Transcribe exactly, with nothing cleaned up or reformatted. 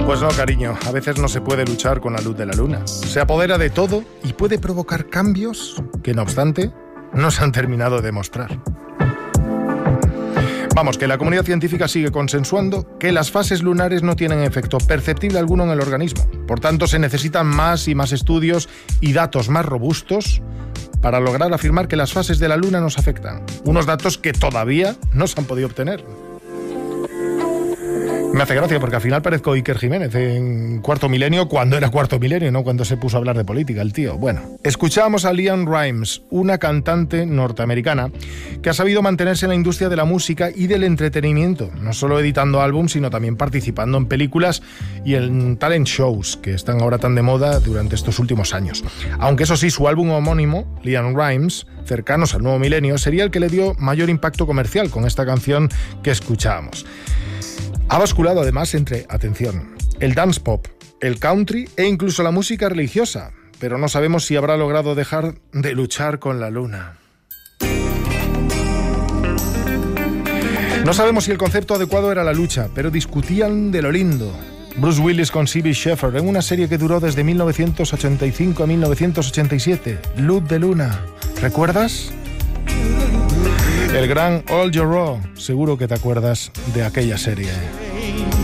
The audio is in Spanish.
Pues no, cariño, a veces no se puede luchar con la luz de la luna. Se apodera de todo y puede provocar cambios que, no obstante, no se han terminado de demostrar. Vamos, que la comunidad científica sigue consensuando que las fases lunares no tienen efecto perceptible alguno en el organismo. Por tanto, se necesitan más y más estudios y datos más robustos para lograr afirmar que las fases de la luna nos afectan. Unos datos que todavía no se han podido obtener. Me hace gracia porque al final parezco Iker Jiménez en Cuarto Milenio cuando era Cuarto Milenio, no cuando se puso a hablar de política el tío. Bueno, escuchamos a LeAnn Rimes, una cantante norteamericana que ha sabido mantenerse en la industria de la música y del entretenimiento, no solo editando álbums, sino también participando en películas y en talent shows que están ahora tan de moda durante estos últimos años. Aunque eso sí, su álbum homónimo, LeAnn Rimes, cercanos al nuevo milenio, sería el que le dio mayor impacto comercial con esta canción que escuchábamos. Ha basculado además entre, atención, el dance pop, el country e incluso la música religiosa, pero no sabemos si habrá logrado dejar de luchar con la luna. No sabemos si el concepto adecuado era la lucha, pero discutían de lo lindo. Bruce Willis con Cybill Shepherd en una serie que duró desde mil novecientos ochenta y cinco a mil novecientos ochenta y siete, Luz de Luna. ¿Recuerdas? El gran Al Jarreau, seguro que te acuerdas de aquella serie.